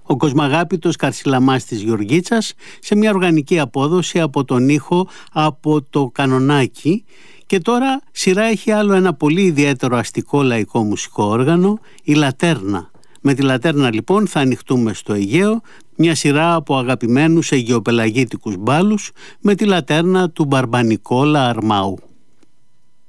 Ο κοσμαγάπητος Καρσιλαμάς της Γεωργίτσας σε μια οργανική απόδοση από τον ήχο από το κανονάκι. Και τώρα σειρά έχει άλλο ένα πολύ ιδιαίτερο αστικό λαϊκό μουσικό όργανο, η Λατέρνα. Με τη Λατέρνα λοιπόν θα ανοιχτούμε στο Αιγαίο, μια σειρά από αγαπημένους αιγαιοπελαγίτικους μπάλους με τη Λατέρνα του Μπαρμπανικόλα Αρμάου.